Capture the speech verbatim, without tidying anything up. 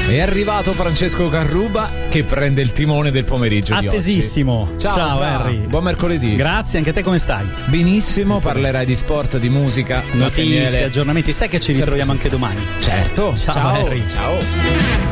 È arrivato Francesco Carruba che prende il timone del pomeriggio di oggi. Attesissimo. Ciao, Ciao Harry. Buon mercoledì. Grazie, anche a te come stai? Benissimo, parlerai di sport, di musica, notizie, Nathaniele. aggiornamenti. Sai che ci ritroviamo anche domani. Certo. Ciao, Ciao Harry. Ciao.